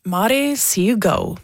Mari, see you go.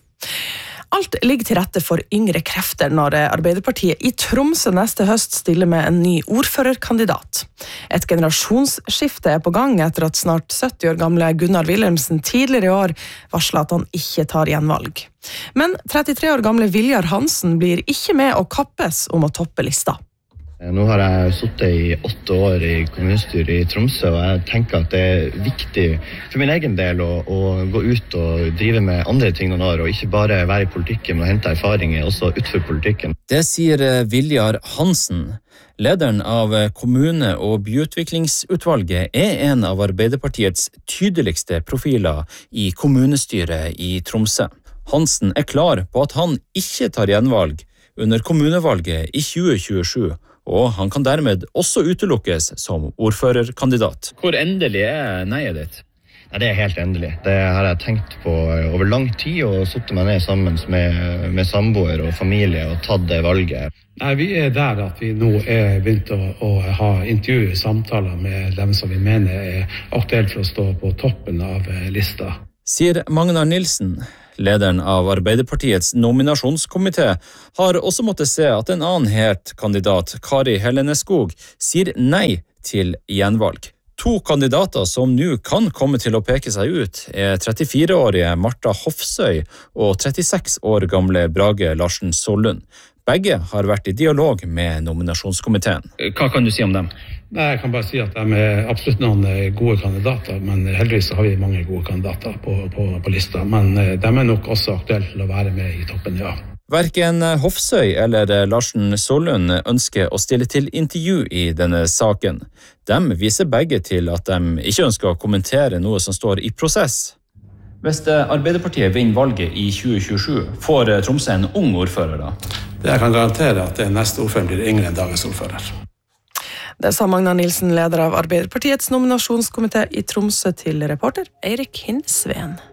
Alt ligger til rette for yngre krefter når Arbeiderpartiet i Tromsø neste høst stiller med en ny ordførerkandidat. Et generasjonsskifte på gang etter at snart 70 år gamle Gunnar Wilhelmsen tidligere i år varslet at han ikke tar gjenvalg. Men 33 år gamle Viljar Hansen blir ikke med å kappes om å toppe lista. Nå har jeg sittet i 8 år i kommunestyret i Tromsø, og jeg tenker at det er viktig for min egen del å gå ut og drive med andre ting noen år, og ikke bare være i politikken, men hente erfaringer også utenfor politikken. Det sier Viljar Hansen. Lederen av kommune- og byutviklingsutvalget er en av Arbeiderpartiets tydeligste profiler i kommunestyret i Tromsø. Hansen er klar på at han ikke tar gjenvalg under kommunevalget i 2027, og han kan dermed også utelukkes som ordførerkandidat. Hvor endelig er neiet ditt? Nei, det er helt endelig. Det har jeg tenkt på over lang tid, og suttet meg ned sammen med samboer og familie og tatt det valget. Nei, vi er der at vi nå er begynt å ha intervju, samtaler med dem som vi mener er aktuelt for å stå på toppen av lista. Sier Magnar Nilsen. Lederen av Arbeiderpartiets nominasjonskomité har også måttet se at en annen het kandidat, Kari Helene Skog, sier nei til gjenvalg. 2 kandidater som nå kan komme til å peke seg ut er 34-årige Martha Hofsøy og 36 år gamle Brage Larsen Sollund. Begge har vært i dialog med nominasjonskomiteen. Hva kan du si om dem? Nei, jeg kan bare si at de er absolutt noen gode kandidater, men heldigvis har vi mange gode kandidater på lista. Men de er nok også aktuelle til å være med i toppen, ja. Hverken Hofsøy eller Larsen Sollund ønsker å stille til intervju i denne saken. De viser begge til at de ikke ønsker å kommentere noe som står i prosess. Hvis Arbeiderpartiet vinner valget i 2027, får Tromsø en ung ordfører da? Jeg kan garantere at neste ordfører blir yngre enn dagens ordfører. Det sa Magnar Nilsen, leder av Arbeiderpartiets nominasjonskomité i Tromsø, til reporter Eirik Hinsveen.